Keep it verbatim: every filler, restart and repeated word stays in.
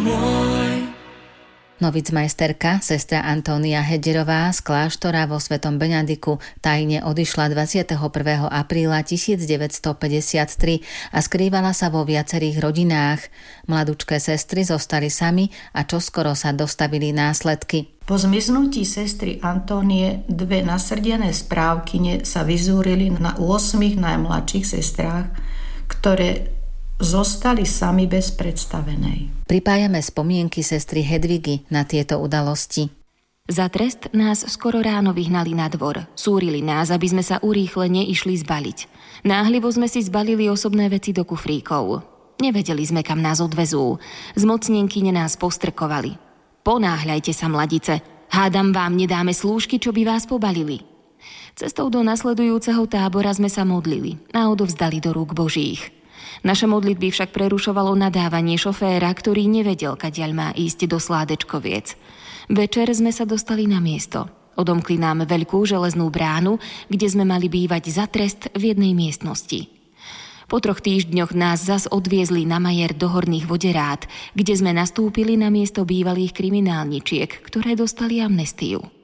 môj. Novicmajsterka, sestra Antónia Hederová z kláštora vo Svetom Beňadiku tajne odišla dvadsiateho prvého apríla tisícdeväťstopäťdesiattri a skrývala sa vo viacerých rodinách. Mladúčké sestry zostali sami a čoskoro sa dostavili následky. Po zmiznutí sestry Antónie dve nasrdené správkyne sa vyzúrili na ôsmich najmladších sestrách, ktoré zostali sami bez predstavenej. Pripájame spomienky sestry Hedvigy na tieto udalosti. Za trest nás skoro ráno vyhnali na dvor. Súrili nás, aby sme sa urýchlene išli zbaliť. Náhlivo sme si zbalili osobné veci do kufríkov. Nevedeli sme, kam nás odvezú. Zmocnenkyne nás postrkovali. Ponáhľajte sa, mladice. Hádam, vám nedáme slúžky, čo by vás pobalili. Cestou do nasledujúceho tábora sme sa modlili a odovzdali do rúk Božích. Naše modlitby však prerušovalo nadávanie šoféra, ktorý nevedel, kadiaľ má ísť do Sládečkoviec. Večer sme sa dostali na miesto. Odomkli nám veľkú železnú bránu, kde sme mali bývať za trest v jednej miestnosti. Po troch týždňoch nás zas odviezli na majer do Horných Voderát, kde sme nastúpili na miesto bývalých kriminálničiek, ktoré dostali amnestiu.